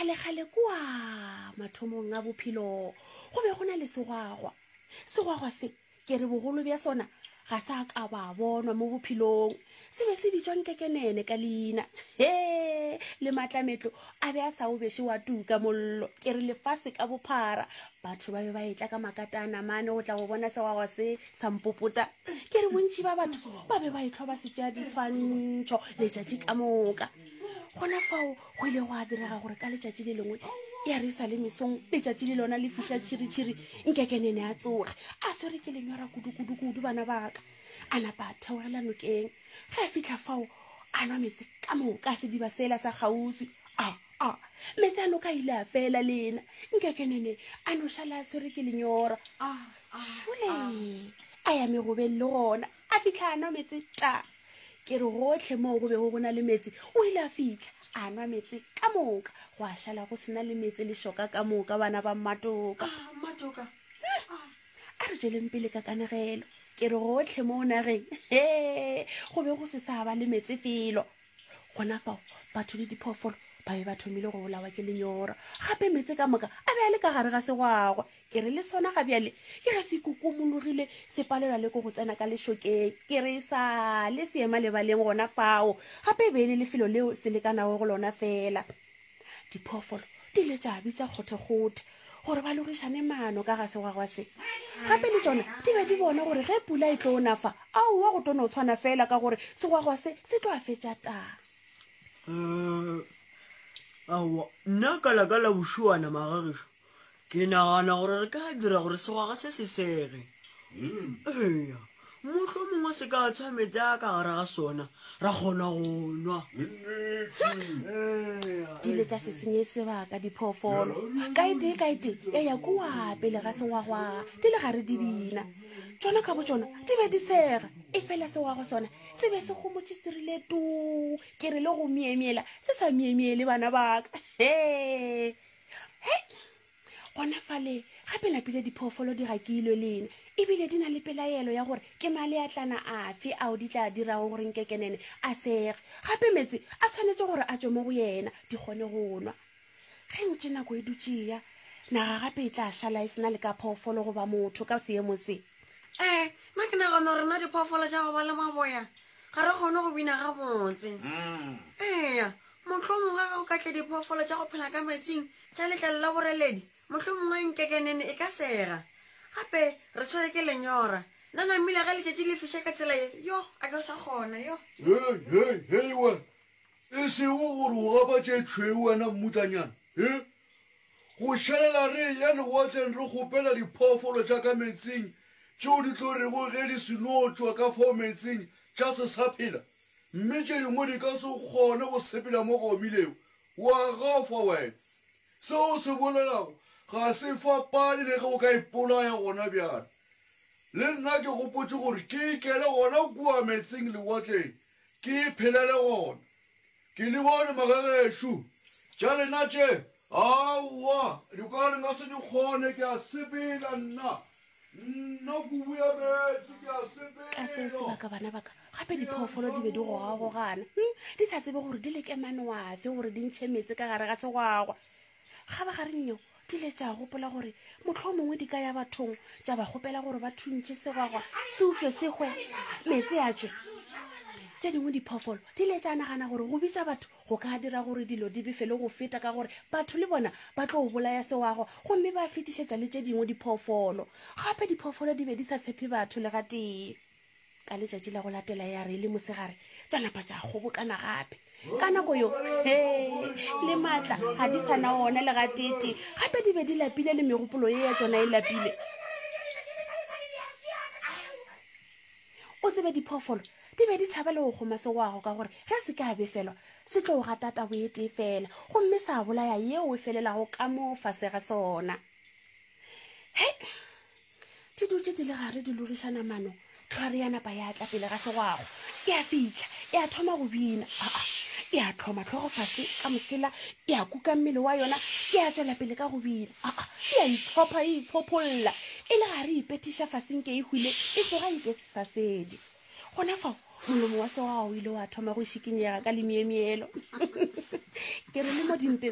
kgale kwa mathomong a bophelo go be go na le segwagwa se ke re bogolo bja sona ga sa ka ba bonwa mo bophelong se be se bitswa Nkekenene ka leina le matlametlo a be a sa o beše wa tuka mollo ke re lefase ka bophara batho ba be ba etla ka makatana mane go tla go bona segwagwa se sampopota ke re bontši ba batho ba be ba etlhwa ba se tšea ditshwantšho letšatši ka moka gona fao go ile go a direga gore ka letšatši le lengwe ya re sa le mesong letšatši le lona le fiša tšhiritšhiri Nkekenene a tsoge a swere ke lenyora kudu bana baka a napa a theogela nokeng ge a fitlha fao a nwa metsi ka moka a sediba sela sa kgauswi metsi a noka ile a fela lena Nkekenene a nošala a swere ke lenyora šule a ya megobeng le gona a fitlha a nwa metsi ke re gotlhe moo go bego go na le metsi o ile a fitlha a nwa metsi ka moka go a šala go sena le metsi le šoka ka moka bana ba Matoka a re jeleng pele ka kanegelo ke re gotlhe mo nageng go be go se sa ba le metsi felo gona fao batho le diphoofolo ba be ba thomile go bolawa ke lenyora gape metsi ka moka a be a le ka gare ga segwagwa ke re le sona ga bjale ke ga se ikukumologile se palelwa le ko go tsena ka lešokeng ke re sa le seema lebaleng gona fao gape e be le lefelo leo se lekanago go lona fela diphoofolo di ile tša bitša kgothekgothe gore ba logišane maano ka ga segwagwa se gape le tsona di be di bona gore ge pula e tlo o nafa aowa go tona o tshwana fela ka gore segwagwa se tlo a fetša tang awa nna ka la bošuana magagišo ke nagana gore re ka dira gore segwaga se se sege eya motlho mongwe se ka tshwametse a ka gare ga sona ra kgona go nwa di le tša sesenye sebaka diphoofolo kaete e ya kua pele ga segwagwa di le gare di bina tsona ka bo tsona di be di sega e fela segwagwa sona se be se gomotse serile tu ke re le go miemiela se sa miemiele bana baka gona fale gape lapile diphoofolo di gakilwe lena ebile di na le pelaelo ya gore ke male a tlana afe ao di tla dirago gore Nkekenene a sege gape metsi a tshwanetse gore a tswe mo go yena di kgone go nwa ge ntse nako e dutšea naga gape e tla šala e sena le ka phoofolo goba motho ka seemo se nna ke nagana gore nna diphoofolo tša go ba le maboya ga re kgone go bina gabotse eya motlho mongwe ga o ka tle diphoofolo tša go phela ka metsing tša letlalo la boreledi motlho mongwe Nkekenene e ka sega gape re tshwere ke lenyora nna namile ga letšatši le fiša ka tsela yo a ka sa kgona yo hei wa e sego gore o gabatše tšhweu wena mmutanyana go šalela re ya lewatleng re kgopela diphoofolo tša ka metsing tšeo di tlo rego ge di senotswa ka fao metsing tša se sa phela mme tše dingwe di ka se kgone go sepela mo go omilego wa gafa wena seo se bolelago ga se fapane le ge o ka ipolaya gona bjana le nna ke gopotse gore ke ikele gona kua metsing lewatleng ke iphelele gona ke le bone magagešo tša lena tše aowa di ka re nga se di kgone ke a sepela nna kubu ya metsi ke a ka seo sepela sebaka bana baka gape diphoofolo di be di gogagogana di sa tsebe gore di leke manoafe gore di ntšhe metsi ka gare ga segwagwa ga ba gareng eo di le tša gopola gore motlho mongwe di ka ya bathong tša ba gopela gore ba thuntše segwagwa se utlwe segwe metsi a tswe tše dingwe diphoofolo di le tša nagana gore go bitša batho go ka dira gore dilo di befele go feta ka gore batho le bona ba tlo o bolaya segwagwa gomme ba fetišetša le tše dingwe diphoofolo gape diphoofolo di be di sa tshepe batho le ga tee ka letšatši la go latela ya re le mosegare tša napa tša kgobokana gape ka nako yo le maatla ga di sana ona le ga tete gape di be di lapile le megopolo ye ya tsona e lapile o tsebe diphoofolo di be di tšhaba le go kgoma segwago ka gore ge se ka befelwa se tlo go gatata boetee fela gomme sa bolaya yeo e felelago ka mo fase ga sona di dutse di le gare di logišana mano tlhware ya napa ya tla pele ga segwago e a fitlha e a thoma go bina e a tlhoma tlhogo fase ka mosela e a kuka mmele wa yona e a tswela pele ka go bina e a itshopha e itshopolola e le gare ipetiša faseng ke e hwile e tloga nke se sa sedi gona fao molomo wa segwagwa o ile wa thoma go šikinyega ka lemieemielo ke re le mo dimpe